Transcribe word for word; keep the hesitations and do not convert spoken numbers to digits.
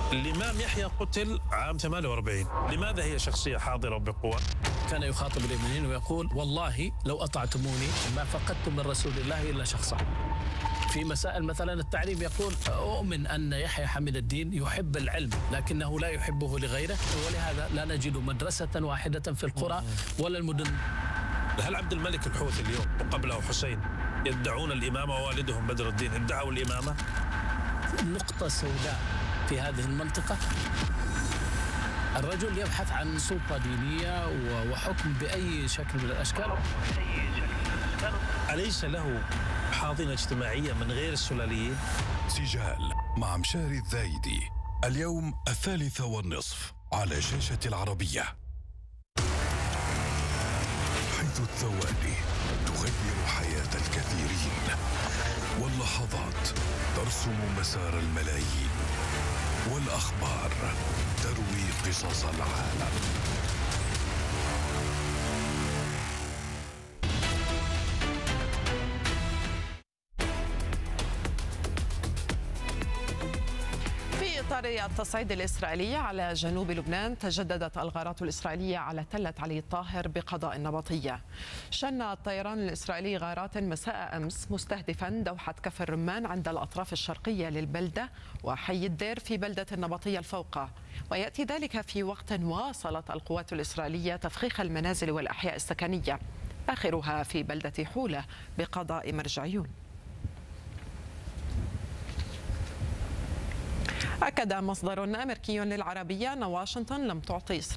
الإمام يحيى قتل عام ثمانية وأربعين، لماذا هي شخصية حاضرة بقوة؟ كان يخاطب اليمنيين ويقول: والله لو أطعتموني ما فقدتم من رسول الله إلا شخصا. في مسائل مثلا التعليم يقول: أؤمن أن يحيى حميد الدين يحب العلم لكنه لا يحبه لغيره، ولهذا لا نجد مدرسة واحدة في القرى ولا المدن. هل عبد الملك الحوثي اليوم وقبله حسين يدعون الإمامة ووالدهم بدر الدين ادعوا الإمامة؟ نقطة سوداء في هذه المنطقة. الرجل يبحث عن سلطة دينية وحكم بأي شكل من الأشكال. أليس له حاضنة اجتماعية من غير السلاليين؟ سجال مع مشاري الذايدي اليوم الثالثة والنصف على شاشة العربية، حيث الثواني تغير حياة الكثيرين واللحظات ترسم مسار الملايين والأخبار تروي قصص العالم. في إطار التصعيد الإسرائيلي على جنوب لبنان، تجددت الغارات الإسرائيلية على تلة علي الطاهر بقضاء النبطية. شن الطيران الإسرائيلي غارات مساء أمس مستهدفا دوحة كفر الرمان عند الأطراف الشرقية للبلدة وحي الدير في بلدة النبطية الفوقة، ويأتي ذلك في وقت واصلت القوات الإسرائيلية تفخيخ المنازل والأحياء السكنية، آخرها في بلدة حولة بقضاء مرجعيون. أكد مصدر أمريكي للعربية أن واشنطن لم تعطي